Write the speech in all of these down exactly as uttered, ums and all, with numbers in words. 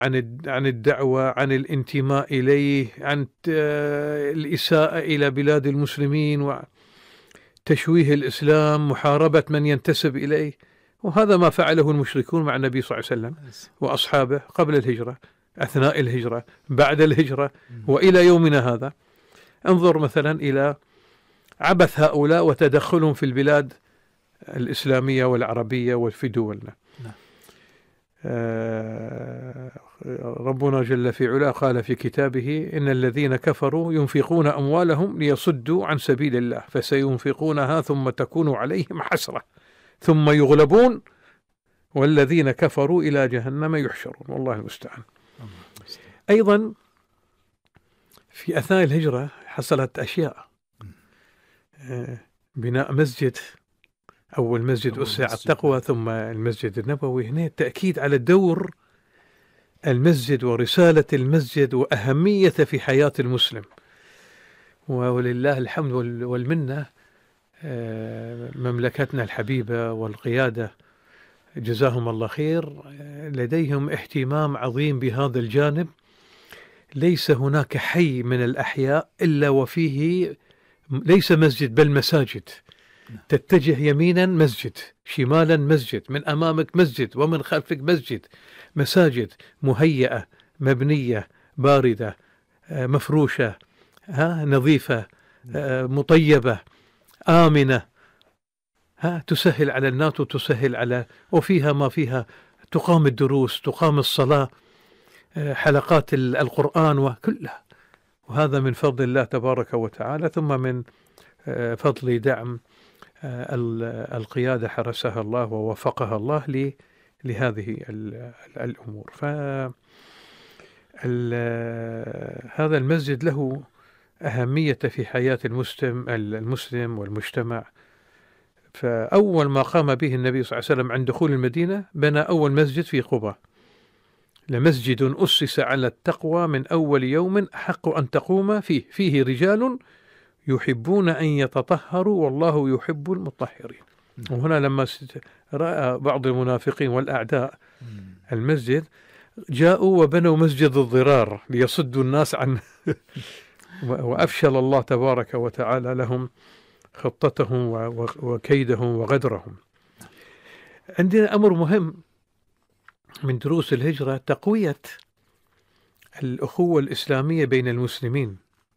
عن عن الدعوة، عن الانتماء إليه، عن الإساءة إلى بلاد المسلمين وتشويه الإسلام، محاربة من ينتسب إليه. وهذا ما فعله المشركون مع النبي صلى الله عليه وسلم وأصحابه قبل الهجرة، أثناء الهجرة، بعد الهجرة، وإلى يومنا هذا. انظر مثلا إلى عبث هؤلاء وتدخلهم في البلاد الإسلامية والعربية وفي دولنا. آه ربنا جل في علاه قال في كتابه: إن الذين كفروا ينفقون أموالهم ليصدوا عن سبيل الله فسينفقونها ثم تكون عليهم حسرة ثم يغلبون والذين كفروا إلى جهنم يحشرون، والله المستعان. أيضا في أثناء الهجرة حصلت أشياء، آه بناء مسجد، أول مسجد أسس على التقوى، ثم المسجد النبوي. هنا التأكيد على دور المسجد ورسالة المسجد وأهميته في حياة المسلم. ولله الحمد والمنة، مملكتنا الحبيبة والقيادة جزاهم الله خير، لديهم اهتمام عظيم بهذا الجانب. ليس هناك حي من الأحياء إلا وفيه ليس مسجد بل مساجد. تتجه يمينا مسجد، شمالا مسجد، من أمامك مسجد ومن خلفك مسجد. مساجد مهيئة، مبنية، باردة، مفروشة، ها نظيفة، مطيبة، آمنة، ها تسهل على الناس وتسهل على، وفيها ما فيها، تقام الدروس، تقام الصلاة، حلقات القرآن وكلها. وهذا من فضل الله تبارك وتعالى، ثم من فضل دعم القيادة حرسها الله ووفقها الله لهذه الأمور. فهذا المسجد له أهمية في حياة المسلم المسلم والمجتمع. فأول ما قام به النبي صلى الله عليه وسلم عند دخول المدينة بنى أول مسجد في قباء: لمسجد أسس على التقوى من أول يوم أحق أن تقوم فيه فيه رجال يحبون أن يتطهروا والله يحب المطهرين. وهنا لما رأى بعض المنافقين والأعداء المسجد جاءوا وبنوا مسجد الضرار ليصدوا الناس عن وأفشل الله تبارك وتعالى لهم خطتهم وكيدهم وغدرهم. عندنا أمر مهم من دروس الهجرة: تقوية الأخوة الإسلامية بين المسلمين.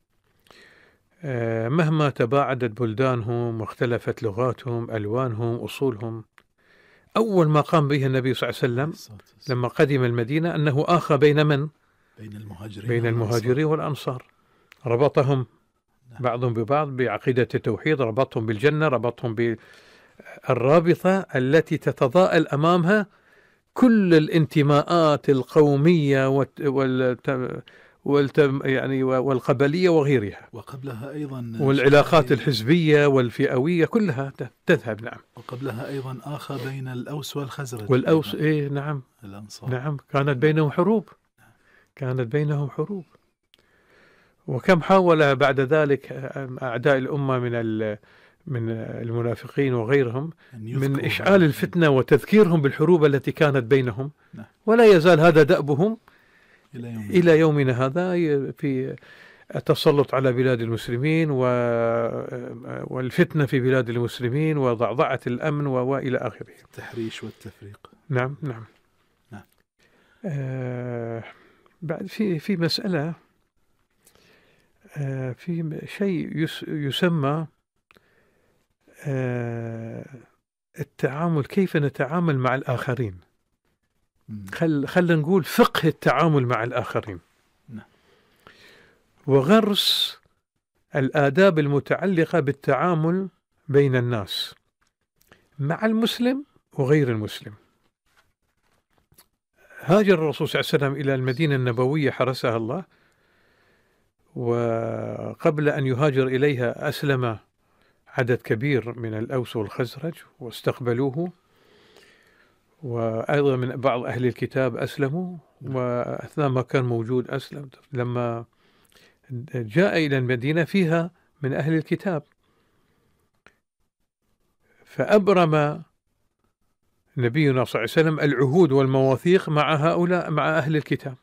مهما تباعدت بلدانهم واختلفت لغاتهم، ألوانهم، أصولهم، أول ما قام به النبي صلى الله عليه وسلم لما قدم المدينة أنه آخى بين من؟ بين المهاجرين, بين المهاجرين والأنصار. ربطهم بعضهم ببعض بعقيدة التوحيد، ربطهم بالجنة، ربطهم بالرابطة التي تتضاءل أمامها كل الانتماءات القومية والت... والت... يعني والقبلية وغيرها، وقبلها أيضا والعلاقات الحزبية والفئوية كلها تذهب. نعم. وقبلها أيضا آخى بين الأوس والخزرج. والأوس إيه نعم الأنصار. نعم كانت بينهم حروب، كانت بينهم حروب. وكم حاول بعد ذلك أعداء الأمة من من المنافقين وغيرهم من إشعال الفتنة وتذكيرهم بالحروب التي كانت بينهم. ولا يزال هذا دأبهم إلى يومنا, إلى يومنا هذا في التسلط على بلاد المسلمين والفتنة في بلاد المسلمين وضعضعة الأمن وإلى آخره، التحريش والتفريق. نعم نعم, نعم. آه بعد في في مسألة، آه في شيء يس يسمى آه التعامل، كيف نتعامل مع الآخرين. خل خلينا نقول فقه التعامل مع الآخرين وغرس الآداب المتعلقة بالتعامل بين الناس مع المسلم وغير المسلم. هاجر الرسول صلى الله عليه وسلم إلى المدينة النبوية حرسها الله، وقبل أن يهاجر إليها أسلم عدد كبير من الأوس والخزرج واستقبلوه، وأيضا من بعض أهل الكتاب أسلموا، وأثناء ما كان موجود أسلم. لما جاء إلى المدينة فيها من أهل الكتاب، فأبرم نبينا صلى الله عليه وسلم العهود والمواثيق مع هؤلاء، مع أهل الكتاب.